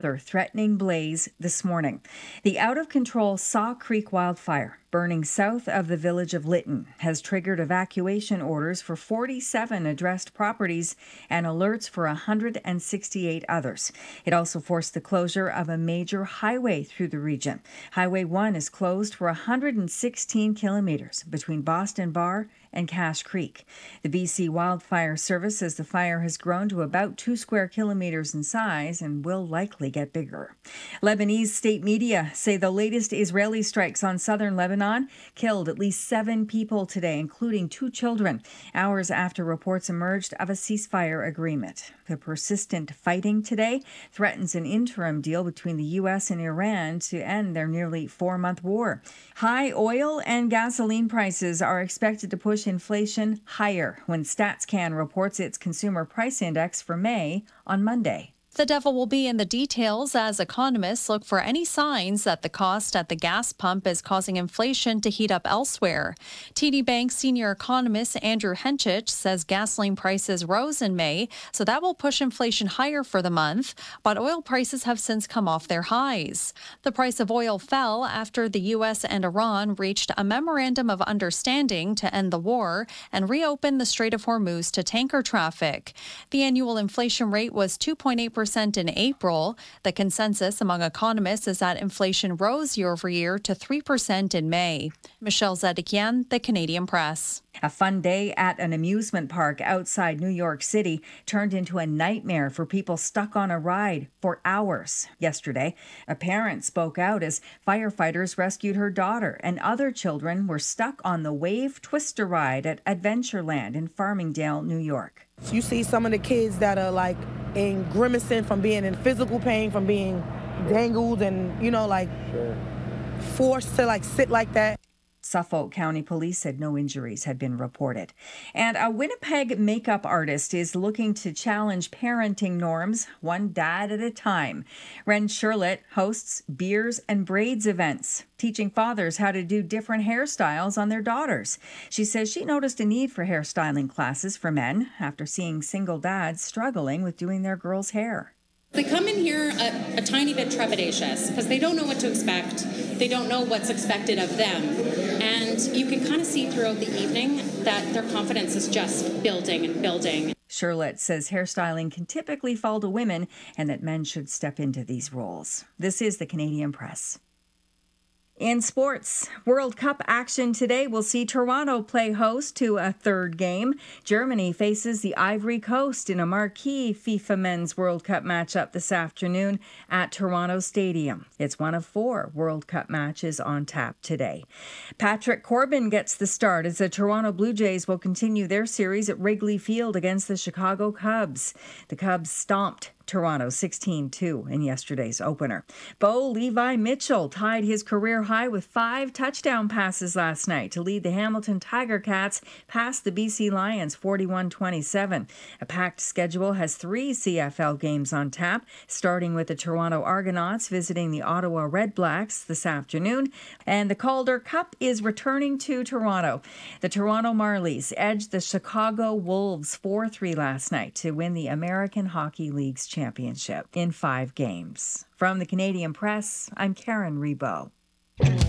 Threatening blaze this morning. The out-of-control Saw Creek wildfire, burning south of the village of Lytton, has triggered evacuation orders for 47 addressed properties and alerts for 168 others. It also forced the closure of a major highway through the region. Highway 1 is closed for 116 kilometers between Boston Bar and Cache Creek. The BC Wildfire Service says the fire has grown to about 2 square kilometers in size and will likely get bigger. Lebanese state media say the latest Israeli strikes on southern Lebanon killed at least 7 people today, including 2 children, hours after reports emerged of a ceasefire agreement. The persistent fighting today threatens an interim deal between the U.S. and Iran to end their nearly 4-month war. High oil and gasoline prices are expected to push inflation higher when StatsCan reports its consumer price index for May on Monday. The devil will be in the details as economists look for any signs that the cost at the gas pump is causing inflation to heat up elsewhere. TD Bank senior economist Andrew Henchich says gasoline prices rose in May, so that will push inflation higher for the month, but oil prices have since come off their highs. The price of oil fell after the U.S. and Iran reached a memorandum of understanding to end the war and reopen the Strait of Hormuz to tanker traffic. The annual inflation rate was 2.8% in April. The consensus among economists is that inflation rose year over year to 3% in May. Michelle Zedekian, The Canadian Press. A fun day at an amusement park outside New York City turned into a nightmare for people stuck on a ride for hours yesterday. A parent spoke out as firefighters rescued her daughter, and other children were stuck on the Wave Twister ride at Adventureland in Farmingdale, New York. You see some of the kids that are like in grimacing from being in physical pain, from being dangled and, forced to sit like that. Suffolk County Police said no injuries had been reported. And a Winnipeg makeup artist is looking to challenge parenting norms, one dad at a time. Ren Sherlett hosts Beers and Braids events, teaching fathers how to do different hairstyles on their daughters. She says she noticed a need for hairstyling classes for men after seeing single dads struggling with doing their girls' hair. They come in here a tiny bit trepidatious because they don't know what to expect. They don't know what's expected of them. And you can kind of see throughout the evening that their confidence is just building and building. Sherlett says hairstyling can typically fall to women and that men should step into these roles. This is the Canadian Press. In sports, World Cup action today will see Toronto play host to a third game. Germany faces the Ivory Coast in a marquee FIFA Men's World Cup matchup this afternoon at Toronto Stadium. It's one of 4 World Cup matches on tap today. Patrick Corbin gets the start as the Toronto Blue Jays will continue their series at Wrigley Field against the Chicago Cubs. The Cubs stomped Toronto 16-2 in yesterday's opener. Bo Levi Mitchell tied his career high with 5 touchdown passes last night to lead the Hamilton Tiger Cats past the BC Lions 41-27. A packed schedule has 3 CFL games on tap, starting with the Toronto Argonauts visiting the Ottawa Red Blacks this afternoon, and the Calder Cup is returning to Toronto. The Toronto Marlies edged the Chicago Wolves 4-3 last night to win the American Hockey League's championship in 5 games. From the Canadian Press, I'm Karen Rebo.